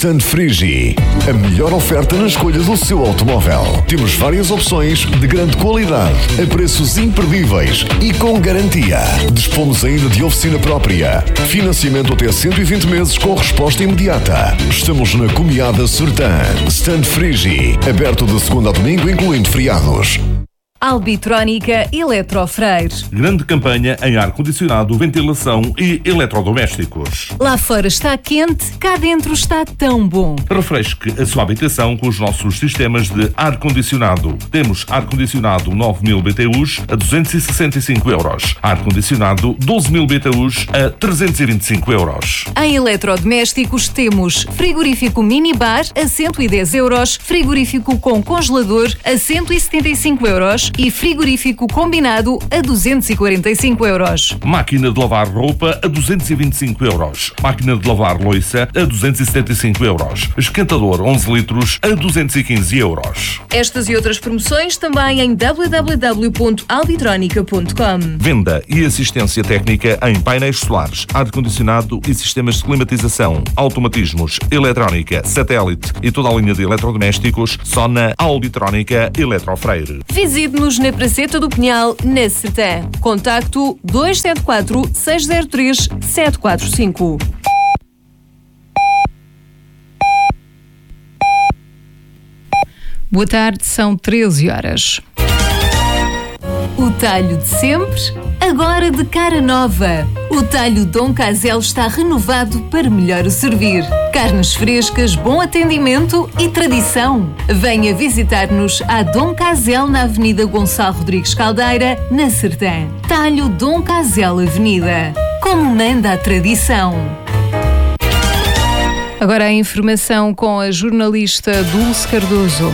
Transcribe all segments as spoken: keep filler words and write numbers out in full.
Stand Frigi, a melhor oferta na escolha do seu automóvel. Temos várias opções de grande qualidade, a preços imperdíveis e com garantia. Dispomos ainda de oficina própria, financiamento até cento e vinte meses com resposta imediata. Estamos na Comiada Sertã. Stand Frigi, aberto de segunda a domingo, incluindo feriados. Albitrónica Eletrofreire. Grande campanha em ar-condicionado, ventilação e eletrodomésticos. Lá fora está quente, cá dentro está tão bom. Refresque a sua habitação com os nossos sistemas de ar-condicionado. Temos ar-condicionado nove mil B T Us a duzentos e sessenta e cinco euros. Ar-condicionado doze mil B T Us a trezentos e vinte e cinco euros. Em eletrodomésticos temos frigorífico minibar a cento e dez euros, frigorífico com congelador a cento e setenta e cinco euros e frigorífico combinado a duzentos e quarenta e cinco euros. Máquina de lavar roupa a duzentos e vinte e cinco euros. Máquina de lavar louça a duzentos e setenta e cinco euros. Esquentador onze litros a duzentos e quinze euros. Estas e outras promoções também em w w w ponto albitronica ponto com. Venda e assistência técnica em painéis solares, ar-condicionado e sistemas de climatização, automatismos, eletrónica, satélite e toda a linha de eletrodomésticos só na Albitrónica Eletrofreire. Visite-nos na Praceta do Pinhal, na Sertã. Contacto dois sete quatro, seis zero três, sete quatro cinco. Boa tarde, são treze horas. O talho de sempre, agora de cara nova. O talho Dom Casel está renovado para melhor o servir. Carnes frescas, bom atendimento e tradição. Venha visitar-nos à Dom Casel na Avenida Gonçalo Rodrigues Caldeira, na Sertã. Talho Dom Casel Avenida. Como manda a tradição. Agora a informação com a jornalista Dulce Cardoso.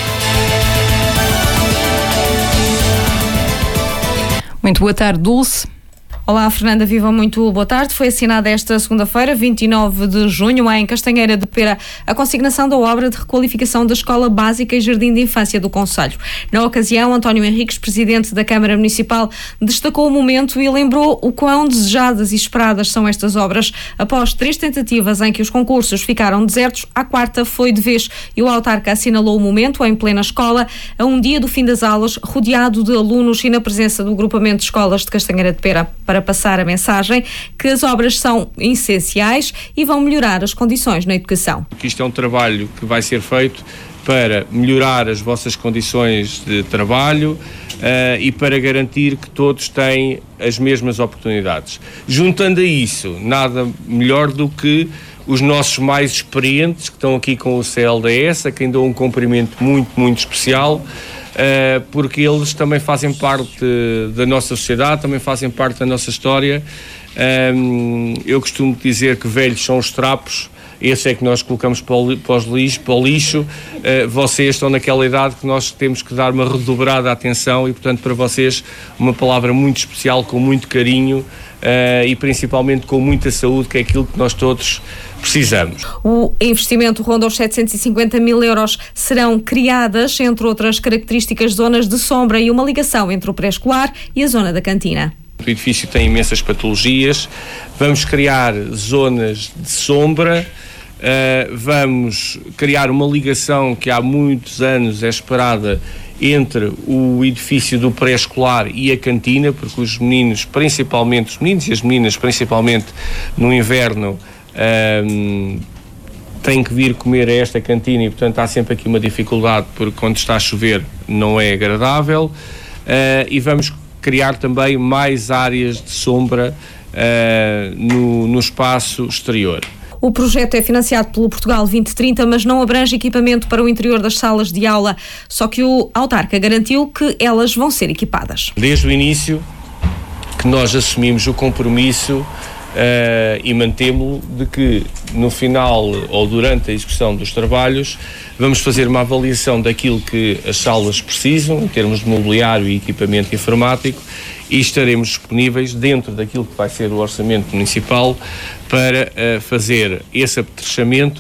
Muito boa tarde, Dulce. Olá, Fernanda, viva, muito boa tarde. Foi assinada esta segunda-feira, vinte e nove de junho, em Castanheira de Pera, a consignação da obra de requalificação da Escola Básica e Jardim de Infância do concelho. Na ocasião, António Henriques, presidente da Câmara Municipal, destacou o momento e lembrou o quão desejadas e esperadas são estas obras. Após três tentativas em que os concursos ficaram desertos, a quarta foi de vez e o autarca assinalou o momento em plena escola, a um dia do fim das aulas, rodeado de alunos e na presença do agrupamento de escolas de Castanheira de Pera, para passar a mensagem que as obras são essenciais e vão melhorar as condições na educação. Isto é um trabalho que vai ser feito para melhorar as vossas condições de trabalho uh, e para garantir que todos têm as mesmas oportunidades. Juntando a isso, nada melhor do que os nossos mais experientes, que estão aqui com o C L D S, a quem dou um cumprimento muito, muito especial, Uh, porque eles também fazem parte da nossa sociedade, também fazem parte da nossa história. Um, eu costumo dizer que velhos são os trapos, esse é que nós colocamos para o, para os lixo, para o lixo. Uh, vocês estão naquela idade que nós temos que dar uma redobrada atenção e, portanto, para vocês uma palavra muito especial, com muito carinho uh, e principalmente com muita saúde, que é aquilo que nós todos precisamos. O investimento ronda os setecentos e cinquenta mil euros. Serão criadas, entre outras características, zonas de sombra e uma ligação entre o pré-escolar e a zona da cantina. O edifício tem imensas patologias. Vamos criar zonas de sombra. Uh, vamos criar uma ligação que há muitos anos é esperada entre o edifício do pré-escolar e a cantina, porque os meninos, principalmente os meninos e as meninas, principalmente no inverno, Um, tem que vir comer a esta cantina e, portanto, há sempre aqui uma dificuldade, porque quando está a chover não é agradável. Uh, e vamos criar também mais áreas de sombra uh, no, no espaço exterior. O projeto é financiado pelo Portugal vinte trinta, mas não abrange equipamento para o interior das salas de aula, só que o autarca garantiu que elas vão ser equipadas. Desde o início que nós assumimos o compromisso Uh, e mantemo-lo de que no final ou durante a execução dos trabalhos vamos fazer uma avaliação daquilo que as salas precisam em termos de mobiliário e equipamento informático e estaremos disponíveis dentro daquilo que vai ser o orçamento municipal para uh, fazer esse apetrechamento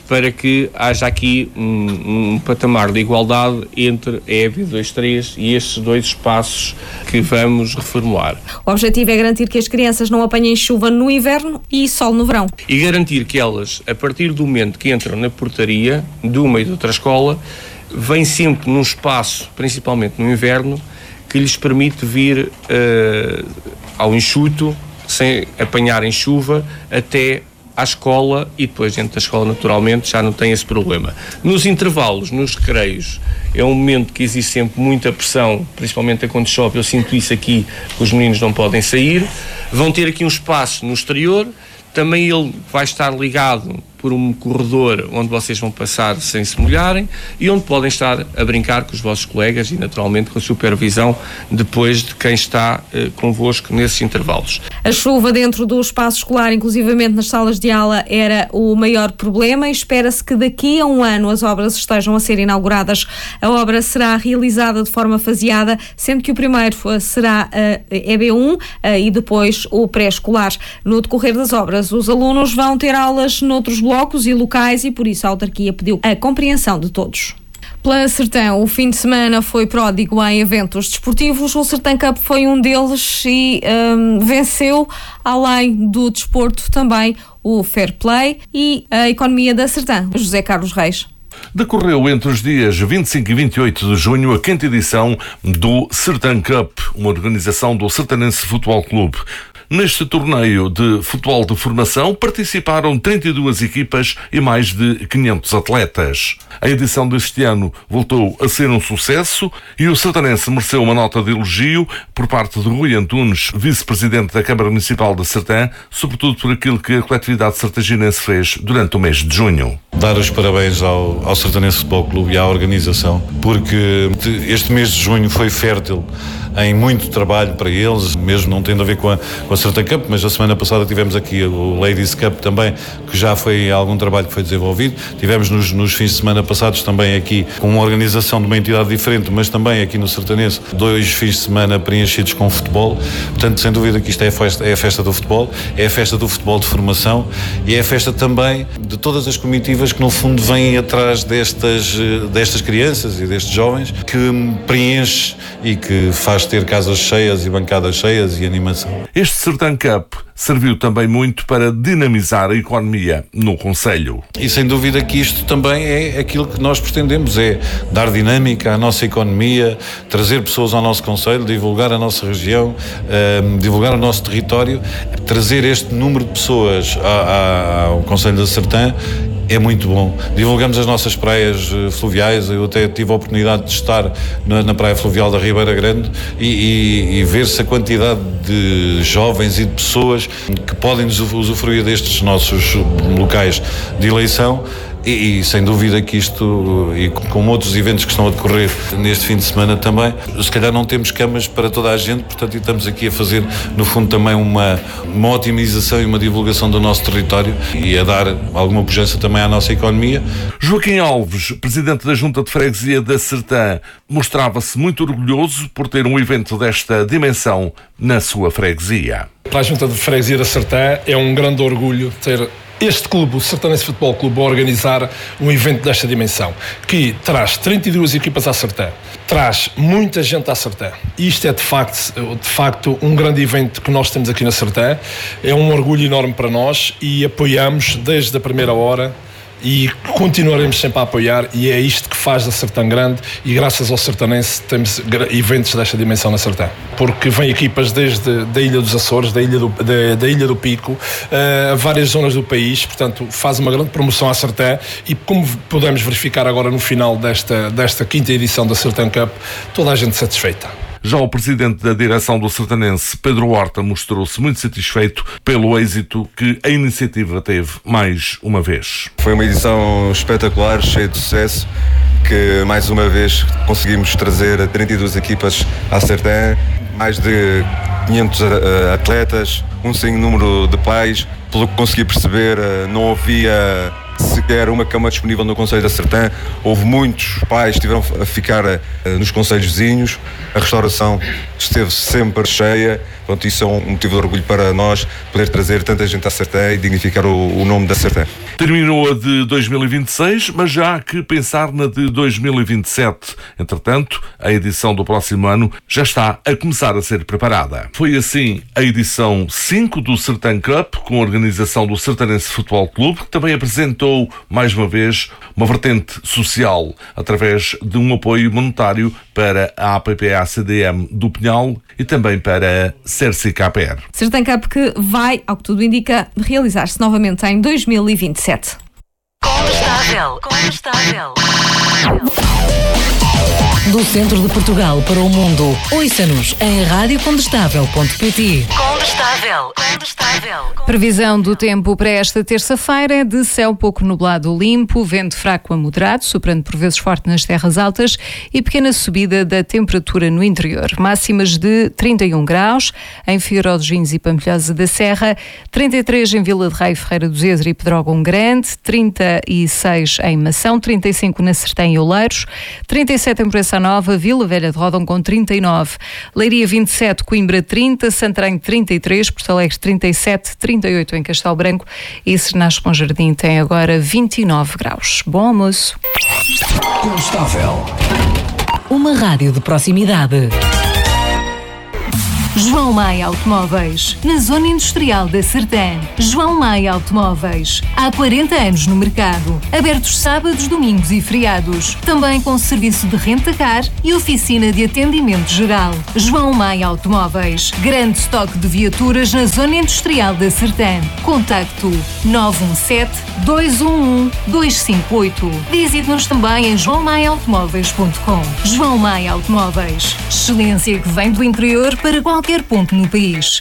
para que haja aqui um, um patamar de igualdade entre a E B I dois três e estes dois espaços que vamos reformular. O objetivo é garantir que as crianças não apanhem chuva no inverno e sol no verão. E garantir que elas, a partir do momento que entram na portaria de uma e de outra escola, vêm sempre num espaço, principalmente no inverno, que lhes permite vir uh, ao enxuto, sem apanharem chuva, até à escola, e depois dentro da escola naturalmente já não tem esse problema. Nos intervalos, nos recreios, é um momento que existe sempre muita pressão, principalmente quando chove. Eu sinto isso aqui, que os meninos não podem sair. Vão ter aqui um espaço no exterior, também ele vai estar ligado por um corredor onde vocês vão passar sem se molharem e onde podem estar a brincar com os vossos colegas e naturalmente com a supervisão depois de quem está eh, convosco nesses intervalos. A chuva dentro do espaço escolar, inclusivamente nas salas de aula, era o maior problema e espera-se que daqui a um ano as obras estejam a ser inauguradas. A obra será realizada de forma faseada, sendo que o primeiro será a E B um e depois o pré-escolar. No decorrer das obras, os alunos vão ter aulas noutros blocos e locais e por isso a autarquia pediu a compreensão de todos. Pela Sertã, o fim de semana foi pródigo em eventos desportivos. O Sertã Cup foi um deles e um, venceu, além do desporto, também o fair play e a economia da Sertã. José Carlos Reis. Decorreu entre os dias vinte e cinco e vinte e oito de junho a quinta edição do Sertã Cup, uma organização do Sertanense Futebol Clube. Neste torneio de futebol de formação participaram trinta e duas equipas e mais de quinhentos atletas. A edição deste ano voltou a ser um sucesso e o Sertanense mereceu uma nota de elogio por parte de Rui Antunes, vice-presidente da Câmara Municipal de Sertã, sobretudo por aquilo que a coletividade sertaginense fez durante o mês de junho. Dar os parabéns ao, ao Sertanense Futebol Clube e à organização, porque este mês de junho foi fértil em muito trabalho para eles, mesmo não tendo a ver com a, com a Sertã Cup, mas a semana passada tivemos aqui o Ladies Cup também, que já foi algum trabalho que foi desenvolvido. Tivemos nos, nos fins de semana passados também aqui com uma organização de uma entidade diferente, mas também aqui no Sertanense, dois fins de semana preenchidos com futebol. Portanto, sem dúvida que isto é a festa, é a festa do futebol, é a festa do futebol de formação e é a festa também de todas as comitivas que no fundo vêm atrás destas, destas crianças e destes jovens, que preenche e que faz ter casas cheias e bancadas cheias e animação. Este Sertã Cup serviu também muito para dinamizar a economia no concelho. E sem dúvida que isto também é aquilo que nós pretendemos, é dar dinâmica à nossa economia, trazer pessoas ao nosso concelho, divulgar a nossa região, um, divulgar o nosso território, trazer este número de pessoas a, a, ao concelho da Sertã. É muito bom. Divulgamos as nossas praias fluviais. Eu até tive a oportunidade de estar na, na praia fluvial da Ribeira Grande e, e, e ver-se a quantidade de jovens e de pessoas que podem usufruir destes nossos locais de eleição. E, e sem dúvida que isto, e como outros eventos que estão a decorrer neste fim de semana também, se calhar não temos camas para toda a gente, portanto estamos aqui a fazer no fundo também uma, uma otimização e uma divulgação do nosso território e a dar alguma pujança também à nossa economia. Joaquim Alves, presidente da Junta de Freguesia da Sertã, mostrava-se muito orgulhoso por ter um evento desta dimensão na sua freguesia. Para a Junta de Freguesia da Sertã é um grande orgulho ter este clube, o Sertanense Futebol Clube, a organizar um evento desta dimensão, que traz trinta e duas equipas à Sertã, traz muita gente à Sertã. E isto é de facto, de facto um grande evento que nós temos aqui na Sertã. É um orgulho enorme para nós e apoiamos desde a primeira hora e continuaremos sempre a apoiar, e é isto que faz a Sertã grande, e graças ao Sertanense temos eventos desta dimensão na Sertã, porque vêm equipas desde da Ilha dos Açores, da Ilha do, da, da Ilha do Pico, a uh, várias zonas do país, portanto faz uma grande promoção à Sertã, e como podemos verificar agora no final desta, desta quinta edição da Sertã Cup, toda a gente satisfeita. Já o presidente da direção do Sertanense, Pedro Horta, mostrou-se muito satisfeito pelo êxito que a iniciativa teve mais uma vez. Foi uma edição espetacular, cheia de sucesso, que mais uma vez conseguimos trazer trinta e duas equipas à Sertã, mais de quinhentos atletas, um sem número de pais. Pelo que consegui perceber, não havia sequer uma cama disponível no concelho da Sertã. Houve muitos pais que estiveram a ficar nos concelhos vizinhos. A restauração esteve sempre cheia Pronto, isso é um motivo de orgulho para nós, poder trazer tanta gente à Sertã e dignificar o, o nome da Sertã. Terminou a de dois mil e vinte e seis, mas já há que pensar na de dois mil e vinte e sete. Entretanto, a edição do próximo ano já está a começar a ser preparada. Foi assim a edição cinco do Sertã Cup, com a organização do Sertanense Futebol Clube, que também apresentou, mais uma vez, uma vertente social, através de um apoio monetário para a A P P A C D M do Pinhal e também para a Cerci-Caper. Sertã Cup que vai, ao que tudo indica, realizar-se novamente em dois mil e vinte e sete. Condestável, Condestável. Do centro de Portugal para o mundo, ouça-nos em rádio condestável ponto pt. Condestável, Condestável. Previsão do tempo para esta terça-feira é de céu pouco nublado limpo, vento fraco a moderado, soprando por vezes forte nas terras altas e pequena subida da temperatura no interior. Máximas de trinta e um graus em Figueiró dos Vinhos e Pampilhosa da Serra, trinta e três em Vila de Rei, Ferreira do Zezer e Pedrógão Grande, trinta e seis em Mação, trinta e cinco na Sertã e Oleiros, trinta e sete em Proença Nova, Vila Velha de Ródão com trinta e nove, Leiria vinte e sete, Coimbra trinta, Santarém trinta e três, Porto Alegre trinta e sete, trinta e oito em Castelo Branco e Sernás Bom Jardim tem agora vinte e nove graus. Bom almoço. Condestável. Uma rádio de proximidade. João Maia Automóveis, na Zona Industrial da Sertã. João Maia Automóveis, há quarenta anos no mercado. Abertos sábados, domingos e feriados. Também com serviço de renta-car e oficina de atendimento geral. João Maia Automóveis, grande estoque de viaturas na Zona Industrial da Sertã. Contacto nove um sete, dois um um, dois cinco oito. Visite-nos também em joão maia automóveis ponto com. João Maia Automóveis, excelência que vem do interior para qualquer qualquer ponto no país.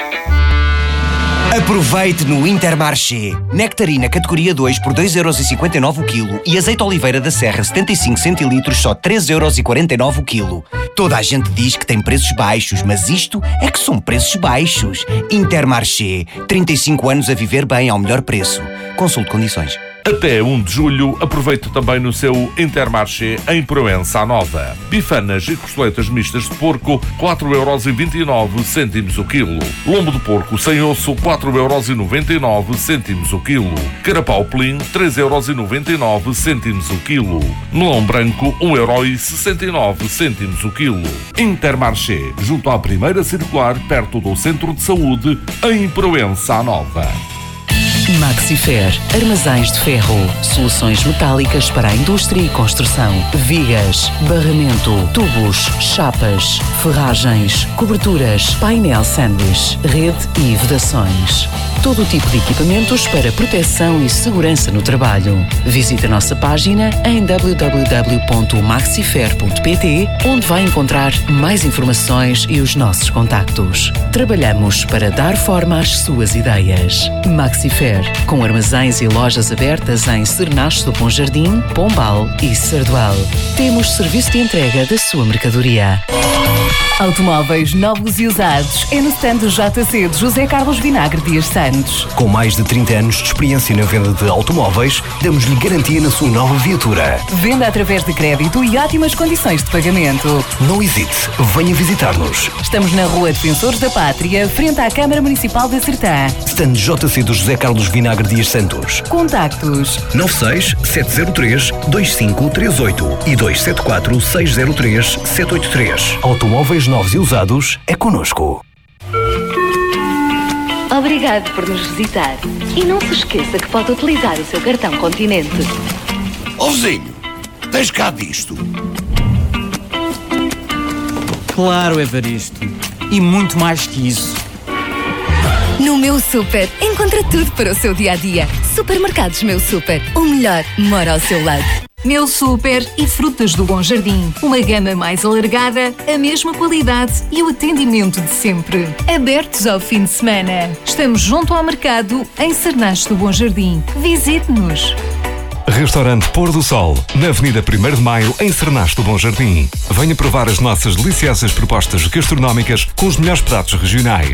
Aproveite no Intermarché. Nectarina categoria dois por dois euros e cinquenta e nove o quilo e azeite Oliveira da Serra setenta e cinco centilitros só três euros e quarenta e nove o quilo. Toda a gente diz que tem preços baixos, mas isto é que são preços baixos. Intermarché. trinta e cinco anos a viver bem ao melhor preço. Consulte condições. Até um de julho, aproveite também no seu Intermarché em Proença Nova. Bifanas e costeletas mistas de porco, quatro euros e vinte e nove cêntimos o quilo. Lombo de porco sem osso, quatro euros e noventa e nove cêntimos o quilo. Carapau Plim, três euros e noventa e nove cêntimos o quilo. Melão branco, um euro e sessenta e nove cêntimos o quilo. Intermarché, junto à primeira circular, perto do Centro de Saúde, em Proença Nova. Maxifer, armazéns de ferro, soluções metálicas para a indústria e construção, vigas, barramento, tubos, chapas, ferragens, coberturas, painel sanduíche, rede e vedações. Todo o tipo de equipamentos para proteção e segurança no trabalho. Visite a nossa página em w w w ponto maxifer ponto pt, onde vai encontrar mais informações e os nossos contactos. Trabalhamos para dar forma às suas ideias. Maxifer, com armazéns e lojas abertas em Sernás do Bom Jardim, Pombal e Sardual. Temos serviço de entrega da sua mercadoria. Automóveis novos e usados é no stand J C de José Carlos Vinagre Dias Santos. Com mais de trinta anos de experiência na venda de automóveis, damos-lhe garantia na sua nova viatura. Venda através de crédito e ótimas condições de pagamento. Não hesite, venha visitar-nos. Estamos na Rua Defensores da Pátria, frente à Câmara Municipal da Sertã. Stand J C do José Carlos Vinagre Dias Santos. Contactos nove seis, sete zero três, dois cinco três oito e dois sete quatro, seis zero três, sete oito três. Automóveis novos e usados é connosco. Obrigado por nos visitar. E não se esqueça que pode utilizar o seu cartão Continente. Ó vizinho, tens cá disto? Claro, Evaristo. E muito mais que isso. No Meu Super, encontra tudo para o seu dia-a-dia. Supermercados Meu Super, o melhor mora ao seu lado. Meu Super e Frutas do Bom Jardim. Uma gama mais alargada, a mesma qualidade e o atendimento de sempre. Abertos ao fim de semana. Estamos junto ao mercado, em Sernás do Bom Jardim. Visite-nos. Restaurante Pôr do Sol, na Avenida primeiro de Maio, em Sernás do Bom Jardim. Venha provar as nossas deliciosas propostas gastronómicas com os melhores pratos regionais.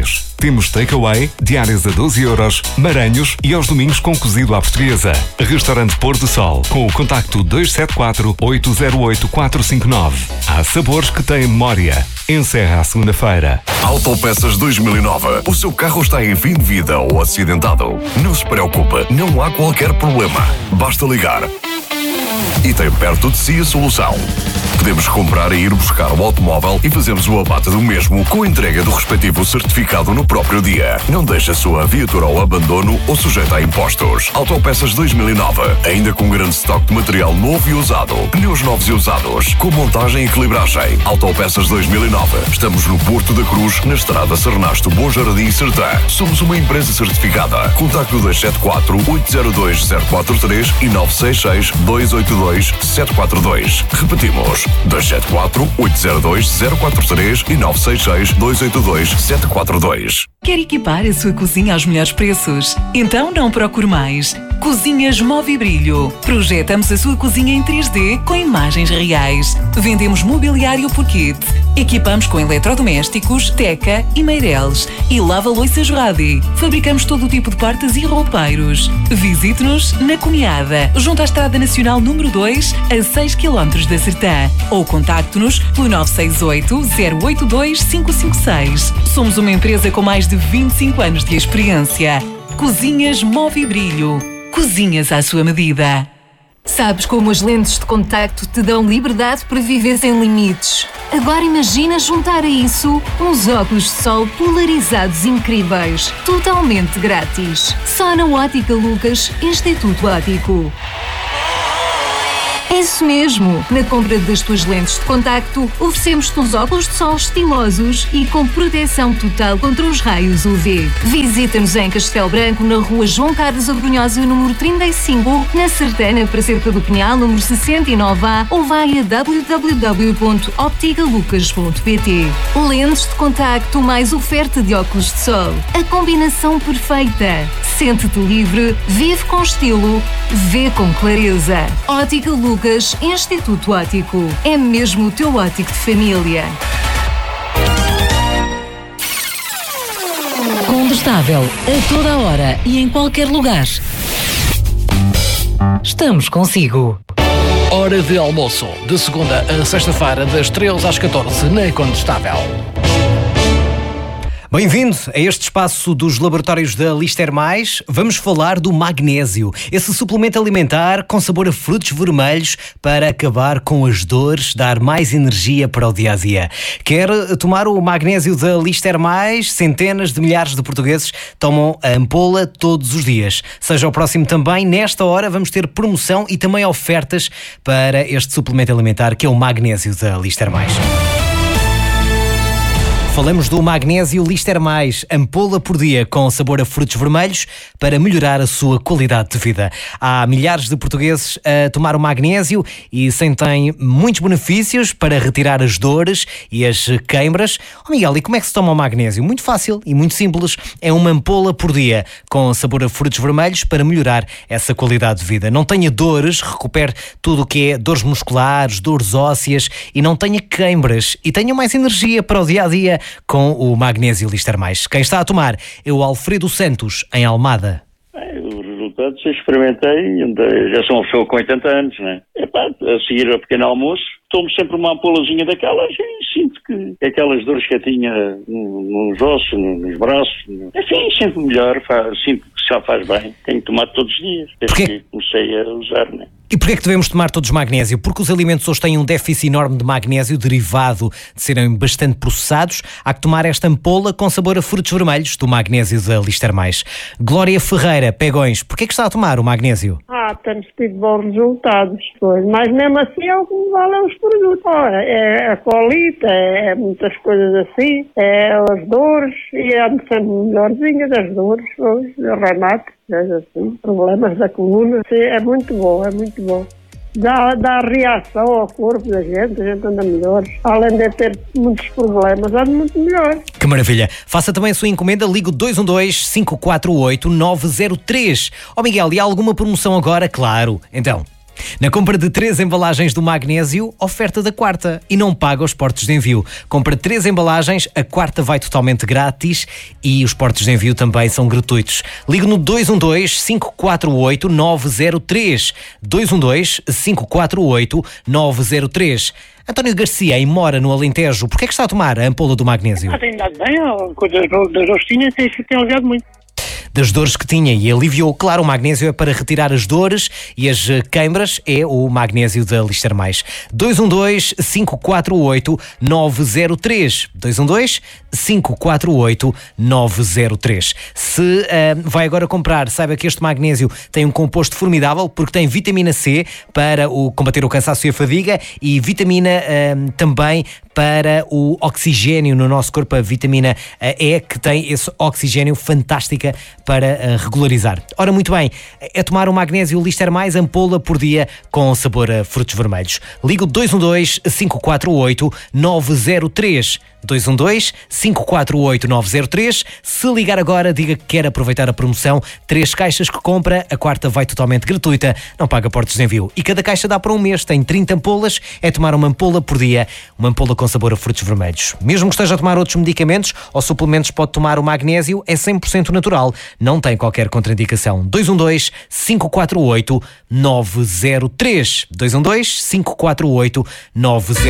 Temos takeaway, diárias a doze euros, maranhos e aos domingos com cozido à portuguesa. Restaurante Pôr do Sol, com o contacto dois sete quatro, oito zero oito, quatro cinco nove. Há sabores que têm memória. Encerra a segunda-feira. Autopeças dois mil e nove. O seu carro está em fim de vida ou acidentado? Não se preocupe, não há qualquer problema. Basta ligar. E tem perto de si a solução. Podemos comprar e ir buscar o automóvel e fazemos o abate do mesmo com a entrega do respectivo certificado no próprio dia. Não deixe a sua viatura ao abandono ou sujeita a impostos. Autopeças dois mil e nove. Ainda com grande estoque de material novo e usado. Pneus novos e usados. Com montagem e equilibragem. Autopeças dois mil e nove. Estamos no Porto da Cruz, na estrada Sernasto, Bom Jardim e Sertã. Somos uma empresa certificada. Contacto dois sete quatro, oito zero dois, zero quatro três e nove seis seis, dois oito dois, sete quatro dois. Repetimos. dois sete quatro, oito zero dois, zero quatro três e nove seis seis, dois oito dois, sete quatro dois. Quer equipar a sua cozinha aos melhores preços? Então não procure mais. Cozinhas Movibrilho. Projetamos a sua cozinha em três D com imagens reais. Vendemos mobiliário por kit. Equipamos com eletrodomésticos, teca e meireles. E lava-louças Radi. Fabricamos todo o tipo de portas e roupeiros. Visite-nos na Cunhada, junto à Estrada Nacional número dois, a seis quilómetros da Sertã. Ou contacte-nos pelo nove seis oito, zero oito dois, cinco cinco seis. Somos uma empresa com mais de vinte e cinco anos de experiência. Cozinhas Movibrilho. Cozinhas à sua medida. Sabes como as lentes de contacto te dão liberdade para viver sem limites? Agora imagina juntar a isso uns óculos de sol polarizados incríveis, totalmente grátis. Só na Ótica Lucas, Instituto Óptico. É isso mesmo! Na compra das tuas lentes de contacto, oferecemos-te uns óculos de sol estilosos e com proteção total contra os raios U V. Visita-nos em Castelo Branco, na rua João Carlos Abrunhosa, número trinta e cinco, na Sertana, Pracerca do Pinhal, número sessenta e nove A, ou vai a w w w ponto optica lucas ponto p t. Lentes de contacto mais oferta de óculos de sol. A combinação perfeita. Sente-te livre, vive com estilo, vê com clareza. Ótica Lucas, Instituto Óptico. É mesmo o teu óptico de família. Condestável, a toda a hora e em qualquer lugar. Estamos consigo. Hora de almoço, de segunda a sexta-feira, das treze às catorze, na Condestável. Bem-vindo a este espaço dos laboratórios da Lister Mais. Vamos falar do magnésio, esse suplemento alimentar com sabor a frutos vermelhos para acabar com as dores, dar mais energia para o dia-a-dia. Quer tomar o magnésio da Lister Mais? Centenas de milhares de portugueses tomam a ampola todos os dias. Seja o próximo também. Nesta hora vamos ter promoção e também ofertas para este suplemento alimentar que é o magnésio da Lister Mais. Falamos do magnésio Lister Mais, ampola por dia com sabor a frutos vermelhos para melhorar a sua qualidade de vida. Há milhares de portugueses a tomar o magnésio e sentem muitos benefícios para retirar as dores e as queimbras. Oh Miguel, e como é que se toma o magnésio? Muito fácil e muito simples. É uma ampola por dia com sabor a frutos vermelhos para melhorar essa qualidade de vida. Não tenha dores, recupere tudo o que é dores musculares, dores ósseas e não tenha queimbras e tenha mais energia para o dia-a-dia com o magnésio Lister Mais. Quem está a tomar é o Alfredo Santos, em Almada. Os resultados eu experimentei, já sou uma pessoa com oitenta anos, né? Epá, a seguir ao pequeno almoço, tomo sempre uma ampolazinha daquelas e sinto que aquelas dores que eu tinha nos ossos, nos braços, enfim, sinto melhor, faz, sinto que já faz bem. Tenho tomado todos os dias, desde que comecei a usar, né? E porquê é que devemos tomar todos magnésio? Porque os alimentos hoje têm um déficit enorme de magnésio derivado de serem bastante processados. Há que tomar esta ampola com sabor a frutos vermelhos do magnésio da Lister Mais. Glória Ferreira, Pegões, porquê é que está a tomar o magnésio? Ah, temos tido bons resultados, pois. Mas mesmo assim é o que me valem os produtos. Ora, é a colite, é, é muitas coisas assim, é as dores, e ando sempre melhorzinha das dores, pois, remate. Assim, problemas da coluna, sim, é muito bom, é muito bom. Dá, dá reação ao corpo da gente, a gente anda melhor. Além de ter muitos problemas, anda muito melhor. Que maravilha! Faça também a sua encomenda, ligue dois um dois, cinco quatro oito, nove zero três. Ó oh Miguel, e há alguma promoção agora? Claro, então... Na compra de três embalagens do magnésio, oferta da quarta e não paga os portos de envio. Compra três embalagens, a quarta vai totalmente grátis e os portos de envio também são gratuitos. Ligue no dois um dois, cinco quatro oito, nove zero três. dois um dois, cinco quatro oito, nove zero três. António Garcia, em Mora, no Alentejo, porquê é que está a tomar a ampola do magnésio? Ah, tem dado bem, a coisa das ostinhas tem, tem aliviado muito. Das dores que tinha e aliviou. Claro, o magnésio é para retirar as dores e as queimbras, é o magnésio da Lister Mais. dois um dois, cinco quatro oito, nove zero três. dois um dois, cinco quatro oito, nove zero três. Se uh, vai agora comprar, saiba que este magnésio tem um composto formidável porque tem vitamina C para o, combater o cansaço e a fadiga e vitamina uh, também para o oxigênio no nosso corpo, a vitamina E, que tem esse oxigênio fantástica para uh, regularizar. Ora, muito bem, é tomar o magnésio Lister Mais ampola por dia com sabor a frutos vermelhos. Ligo dois um dois, cinco quatro oito, nove zero três. dois um dois, cinco quatro oito, nove zero três. Se ligar agora, diga que quer aproveitar a promoção. Três caixas que compra, a quarta vai totalmente gratuita, não paga portos de envio. E cada caixa dá para um mês, tem trinta ampolas, é tomar uma ampola por dia, uma ampola com sabor a frutos vermelhos. Mesmo que esteja a tomar outros medicamentos ou suplementos, pode tomar o magnésio, é cem por cento natural, não tem qualquer contraindicação. dois um dois, cinco quatro oito, nove zero três. dois um dois, cinco quatro oito, nove zero três.